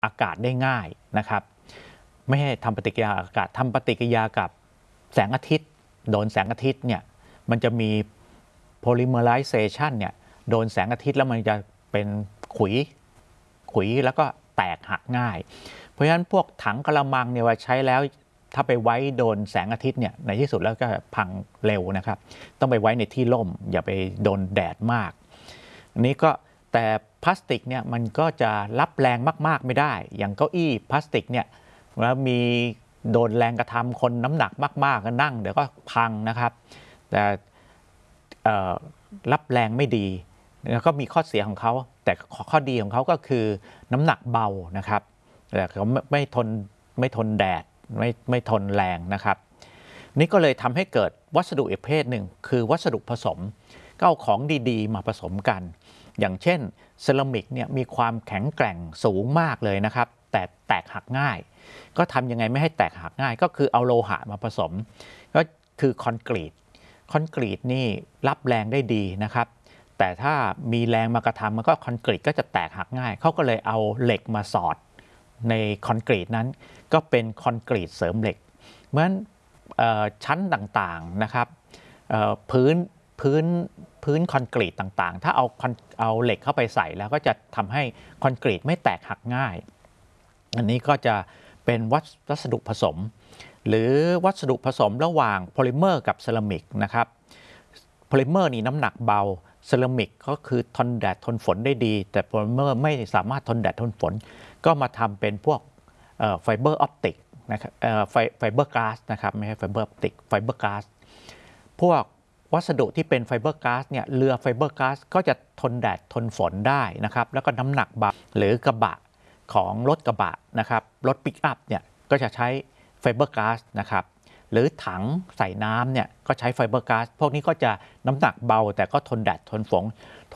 อากาศได้ง่ายนะครับไม่ให้ทำปฏิกิริยาอากาศทำปฏิกิริยากับแสงอาทิตย์โดนแสงอาทิตย์เนี่ยมันจะมี polymerization เนี่ยโดนแสงอาทิตย์แล้วมันจะเป็นขุยแล้วก็แตกหักง่ายเพราะฉะนั้นพวกถังกระมังเนี่ยว่าใช้แล้วถ้าไปไว้โดนแสงอาทิตย์เนี่ยในที่สุดแล้วก็พังเร็วนะครับต้องไปไว้ในที่ร่มอย่าไปโดนแดดมากอันนี้ก็แต่พลาสติกเนี่ยมันก็จะรับแรงมากๆไม่ได้อย่างเก้าอี้พลาสติกเนี่ยแล้วมีโดนแรงกระทำคนน้ำหนักมากๆก็นั่งเดี๋ยวก็พังนะครับแต่รับแรงไม่ดีแล้วก็มีข้อเสียของเขาแต่ข้อดีของเขาก็คือน้ำหนักเบานะครับแต่เขาไม่ทนแดดไม่ทนแรงนะครับนี่ก็เลยทำให้เกิดวัสดุอีกประเภทหนึ่งคือวัสดุผสมก็เอาของดีๆมาผสมกันอย่างเช่นเซรามิกเนี่ยมีความแข็งแกร่งสูงมากเลยนะครับแต่แตกหักง่ายก็ทำยังไงไม่ให้แตกหักง่ายก็คือเอาโลหะมาผสมก็คือคอนกรีตนี่รับแรงได้ดีนะครับแต่ถ้ามีแรงมากระทำมันก็คอนกรีตก็จะแตกหักง่ายเขาก็เลยเอาเหล็กมาสอดในคอนกรีตนั้นก็เป็นคอนกรีตเสริมเหล็กเพราะฉะนั้นชั้นต่างๆนะครับพื้นคอนกรีตต่างๆถ้าเอาเหล็กเข้าไปใส่แล้วก็จะทำให้คอนกรีตไม่แตกหักง่ายอันนี้ก็จะเป็นวัสดุผสมหรือวัสดุผสมระหว่างโพลิเมอร์กับเซรามิกนะครับโพลิเมอร์นี่น้ำหนักเบาเซรามิกก็คือทนแดดทนฝนได้ดีแต่โพลิเมอร์ไม่สามารถทนแดดทนฝนก็มาทำเป็นพวกไฟเบอร์ออปติกนะครับไฟเบอร์ก๊าซนะครับไม่ใช่ไฟเบอร์ออปติกไฟเบอร์ก๊าซพวกวัสดุที่เป็นไฟเบอร์ก๊าซเนี่ยเรือไฟเบอร์ก๊าซก็จะทนแดดทนฝนได้นะครับแล้วก็น้ำหนักเบาหรือกระบะของรถกระบะนะครับรถปิกอัพเนี่ยก็จะใช้ไฟเบอร์ก๊าซนะครับหรือถังใส่น้ำเนี่ยก็ใช้ไฟเบอร์ก๊าซพวกนี้ก็จะน้ำหนักเบาแต่ก็ทนแดดทนฝน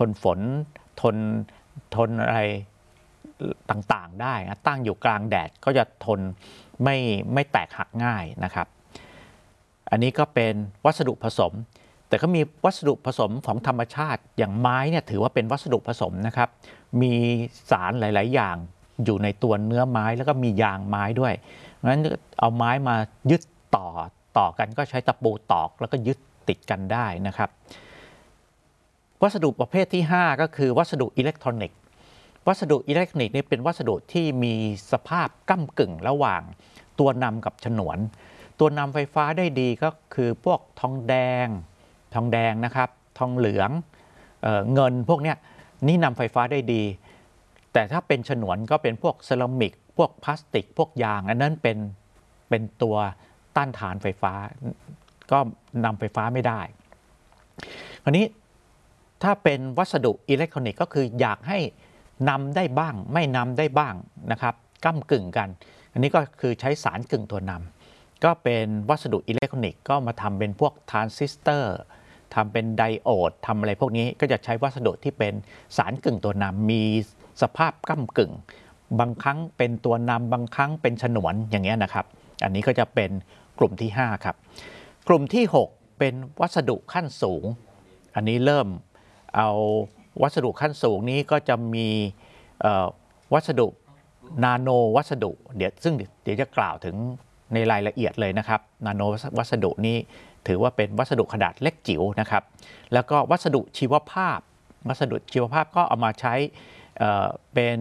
ทนอะไรต่างๆได้นะตั้งอยู่กลางแดดก็จะทนไม่แตกหักง่ายนะครับอันนี้ก็เป็นวัสดุผสมแต่ก็มีวัสดุผสมของธรรมชาติอย่างไม้เนี่ยถือว่าเป็นวัสดุผสมนะครับมีสารหลายๆอย่างอยู่ในตัวเนื้อไม้แล้วก็มียางไม้ด้วยงั้นเอาไม้มายึดต่อกันก็ใช้ตะปูตอกแล้วก็ยึดติดกันได้นะครับวัสดุประเภทที่5ก็คือวัสดุอิเล็กทรอนิกส์วัสดุอิเล็กทรอนิกส์นี่เป็นวัสดุที่มีสภาพก้ำกึ่งระหว่างตัวนำกับฉนวนตัวนำไฟฟ้าได้ดีก็คือพวกทองแดงนะครับทองเหลืองเงินพวกเนี้ยนี่นำไฟฟ้าได้ดีแต่ถ้าเป็นฉนวนก็เป็นพวกเซรามิกพวกพลาสติกพวกยางอันนั้นเป็นตัวต้านทานไฟฟ้าก็นำไฟฟ้าไม่ได้คราวนี้ถ้าเป็นวัสดุอิเล็กทรอนิกส์ก็คืออยากให้นำได้บ้างไม่นำได้บ้างนะครับก้ำกึ่งกันอันนี้ก็คือใช้สารกึ่งตัวนำก็เป็นวัสดุอิเล็กทรอนิกส์ก็มาทำเป็นพวกทรานซิสเตอร์ทำเป็นไดโอดทำอะไรพวกนี้ก็จะใช้วัสดุที่เป็นสารกึ่งตัวนำมีสภาพก้ำกึ่งบางครั้งเป็นตัวนำบางครั้งเป็นฉนวนอย่างเงี้ยนะครับอันนี้ก็จะเป็นกลุ่มที่5ครับกลุ่มที่6เป็นวัสดุขั้นสูงอันนี้เริ่มเอาวัสดุขั้นสูงนี้ก็จะมีวัสดุนาโนวัสดุเดี๋ยวจะกล่าวถึงในรายละเอียดเลยนะครับนาโนวัสดุนี้ถือว่าเป็นวัสดุขนาดเล็กจิ๋วนะครับแล้วก็วัสดุชีวภาพก็เอามาใช้เป็น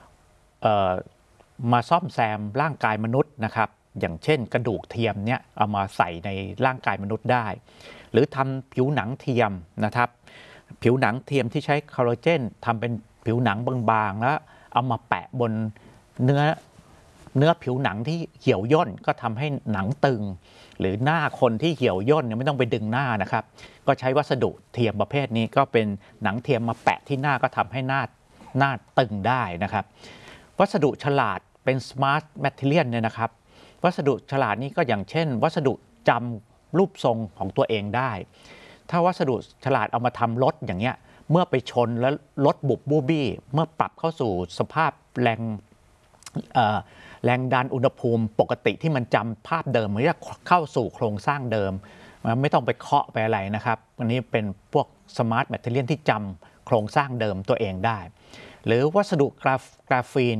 มาซ่อมแซมร่างกายมนุษย์นะครับอย่างเช่นกระดูกเทียมเนี่ยเอามาใส่ในร่างกายมนุษย์ได้หรือทำผิวหนังเทียมนะครับผิวหนังเทียมที่ใช้คอลลาเจนทำเป็นผิวหนังบางๆแล้วเอามาแปะบนเนื้อผิวหนังที่เหี่ยวย่นก็ทำให้หนังตึงหรือหน้าคนที่เหี่ยวย่นเนี่ยไม่ต้องไปดึงหน้านะครับก็ใช้วัสดุเทียมประเภทนี้ก็เป็นหนังเทียมมาแปะที่หน้าก็ทำให้หน้าตึงได้นะครับวัสดุฉลาดเป็นสมาร์ทแมทเทียลเนี่ยนะครับวัสดุฉลาดนี้ก็อย่างเช่นวัสดุจำรูปทรงของตัวเองได้ถ้าวัสดุฉลาดเอามาทำรถอย่างเงี้ยเมื่อไปชนแล้วรถบุบบูบี้เมื่อปรับเข้าสู่สภาพแรงดันอุณหภูมิปกติที่มันจำภาพเดิมมันจะเข้าสู่โครงสร้างเดิมไม่ต้องไปเคาะไปอะไรนะครับอันนี้เป็นพวกสมาร์ทแมทเทียลที่จำโครงสร้างเดิมตัวเองได้หรือวัสดุกราฟีน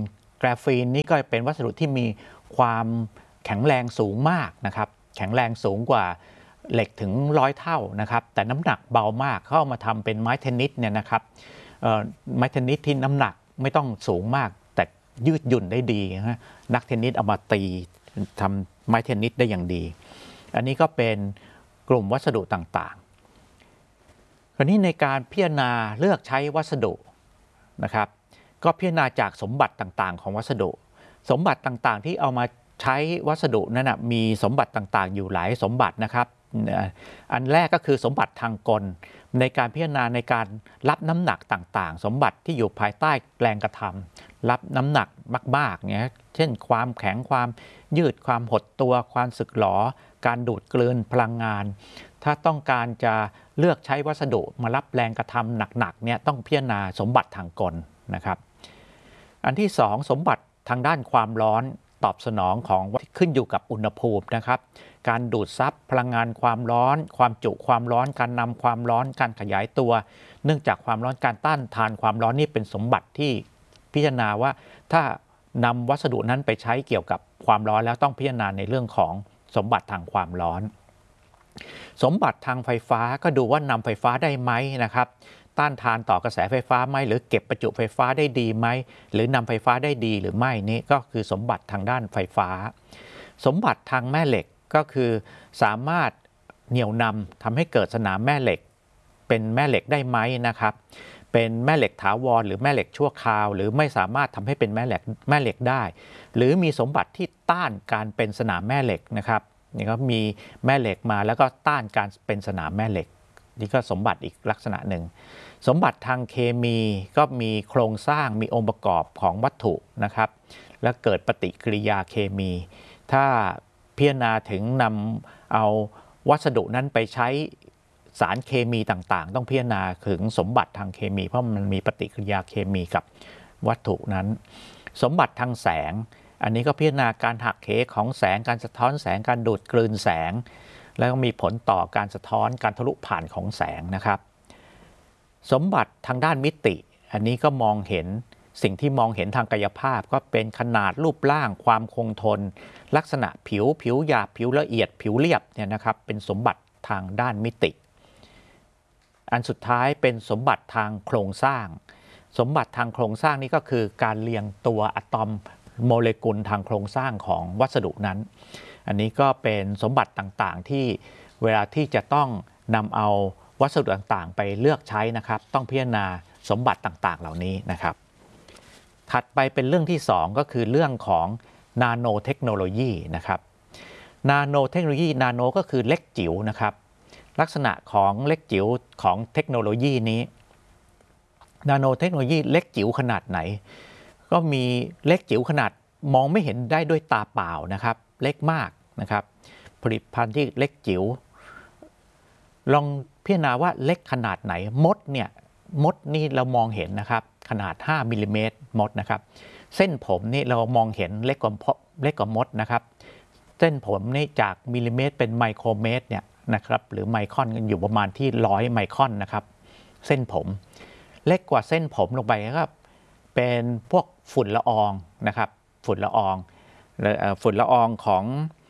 กราฟีนนี่ก็เป็นวัสดุที่มีความแข็งแรงสูงมากนะครับแข็งแรงสูงกว่าเหล็กถึง100 เท่านะครับแต่น้ำหนักเบามากเข้ามาทำเป็นไม้เทนนิสเนี่ยนะครับไม้เทนนิสที่น้ำหนักไม่ต้องสูงมากแต่ยืดหยุ่นได้ดีนะนักเทนนิสเอามาตีทำไม้เทนนิสได้อย่างดีอันนี้ก็เป็นกลุ่มวัสดุต่างๆคราวนี้ในการพิจารณาเลือกใช้วัสดุนะครับก็พิจารณาจากสมบัติต่างๆของวัสดุสมบัติต่างๆที่เอามาใช้วัสดุนั้นนะมีสมบัติต่างๆอยู่หลายสมบัตินะครับอันแรกก็คือสมบัติทางกลในการพิจารณาในการรับน้ำหนักต่างๆสมบัติที่อยู่ภายใต้แรงกระทำรับน้ำหนักมากๆเนี่ยเช่นความแข็งความยืดความหดตัวความสึกหรอการดูดกลืนพลังงานถ้าต้องการจะเลือกใช้วัสดุมารับแรงกระทำหนักๆเนี่ยต้องพิจารณาสมบัติทางกลนะครับอันที่สองสมบัติทางด้านความร้อนตอบสนองของขึ้นอยู่กับอุณหภูมินะครับการดูดซับพลังงานความร้อนความจุความร้อนการนำความร้อนการขยายตัวเนื่องจากความร้อนการต้านทานความร้อนนี่เป็นสมบัติที่พิจารณาว่าถ้านำวัสดุนั้นไปใช้เกี่ยวกับความร้อนแล้วต้องพิจารณาในเรื่องของสมบัติทางความร้อนสมบัติทางไฟฟ้าก็ดูว่านำไฟฟ้าได้ไหมนะครับต้านทานต่อกระแสไฟฟ้าไหมหรือเก็บประจุไฟฟ้าได้ดีไหมหรือนำไฟฟ้าได้ดีหรือไม่นี่ก็คือสมบัติทางด้านไฟฟ้าสมบัติทางแม่เหล็กก็คือสามารถเหนี่ยวนำทำให้เกิดสนามแม่เหล็กเป็นแม่เหล็กได้ไหมนะครับเป็นแม่เหล็กถาวรหรือแม่เหล็กชั่วคราวหรือไม่สามารถทำให้เป็นแม่เหล็กได้หรือมีสมบัติที่ต้านการเป็นสนามแม่เหล็กนะครับนี่ก็มีแม่เหล็กมาแล้วก็ต้านการเป็นสนามแม่เหล็กนี่ก็สมบัติอีกลักษณะหนึ่งสมบัติทางเคมีก็มีโครงสร้างมีองค์ประกอบของวัตถุนะครับและเกิดปฏิกิริยาเคมีถ้าพิจารณาถึงนำเอาวัสดุนั้นไปใช้สารเคมีต่างๆต้องพิจารณาถึงสมบัติทางเคมีเพราะมันมีปฏิกิริยาเคมีกับวัตถุนั้นสมบัติทางแสงอันนี้ก็พิจารณาการหักเหของแสงการสะท้อนแสงการดูดกลืนแสงแล้วก็มีผลต่อการสะท้อนการทะลุผ่านของแสงนะครับสมบัติทางด้านมิติอันนี้ก็มองเห็นสิ่งที่มองเห็นทางกายภาพก็เป็นขนาดรูปร่างความคงทนลักษณะผิวหยาบผิวละเอียดผิวเรียบเนี่ยนะครับเป็นสมบัติทางด้านมิติอันสุดท้ายเป็นสมบัติทางโครงสร้างสมบัติทางโครงสร้างนี่ก็คือการเรียงตัวอะตอมโมเลกุลทางโครงสร้างของวัสดุนั้นอันนี้ก็เป็นสมบัติต่างๆที่เวลาที่จะต้องนำเอาวัสดุต่างๆไปเลือกใช้นะครับต้องพิจารณาสมบัติต่างๆเหล่านี้นะครับถัดไปเป็นเรื่องที่2ก็คือเรื่องของนาโนเทคโนโลยีนะครับนาโนเทคโนโลยีนาโนก็คือเล็กจิ๋วนะครับลักษณะของเล็กจิ๋วของเทคโนโลยีนี้นาโนเทคโนโลยีเล็กจิ๋วขนาดไหนก็มีเล็กจิ๋วขนาดมองไม่เห็นได้ด้วยตาเปล่านะครับเล็กมากนะครับผลิตภัณฑ์ที่เล็กจิ๋วลองพิจารณาว่าเล็กขนาดไหนมดนี่เรามองเห็นนะครับขนาด5มิลลิเมตรมดนะครับเส้นผมนี่เรามองเห็นเล็กกว่ามดนะครับเส้นผมนี่จากมิลลิเมตรเป็นไมโครเมตรเนี่ยนะครับหรือไมครอนกันอยู่ประมาณที่100ไมครอนนะครับเส้นผมเล็กกว่าเส้นผมลงไปก็เป็นพวกฝุ่นละอองนะครับฝุ่นละอองของ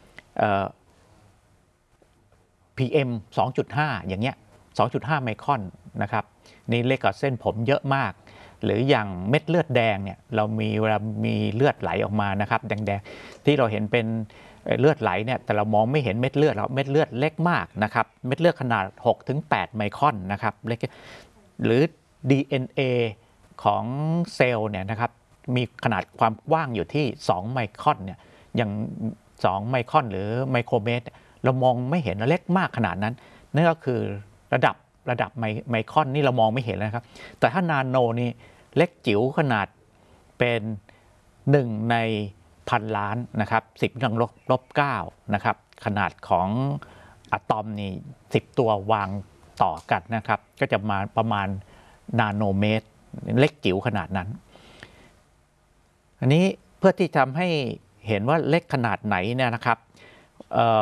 PM 2.5 อย่างเงี้ย 2.5 ไมครอนนะครับนี่เล็กกว่าเส้นผมเยอะมากหรืออย่างเม็ดเลือดแดงเนี่ยเรามีเวลามีเลือดไหลออกมานะครับแดงๆที่เราเห็นเป็นเลือดไหลเนี่ยแต่เรามองไม่เห็นเม็ดเลือดเม็ดเลือดเล็กมากนะครับเม็ดเลือดขนาด 6-8 ไมครอนนะครับเล็กหรือ DNA ของเซลล์เนี่ยนะครับมีขนาดความกว้างอยู่ที่2ไมครอนเนี่ยอย่าง2ไมครอนหรือไมโครเมตรเรามองไม่เห็นเล็กมากขนาดนั้นนั่นก็คือระดับไมครอนนี่เรามองไม่เห็นนะครับแต่ถ้านาโนนี่เล็กจิ๋วขนาดเป็น1ใน1,000 ล้านนะครับ10⁻⁹นะครับขนาดของอะตอมนี่10ตัววางต่อกันนะครับก็จะมาประมาณนาโนเมตรเล็กจิ๋วขนาดนั้นอันนี้เพื่อที่ทำให้เห็นว่าเล็กขนาดไหนเนี่ยนะครับ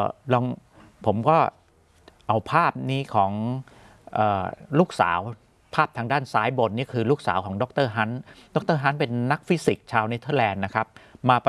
ผมก็เอาภาพนี้ของลูกสาวภาพทางด้านซ้ายบนนี่คือลูกสาวของดรฮันต์ดรฮันต์เป็นนักฟิสิกส์ชาวเนเธอร์แลนด์นะครับมา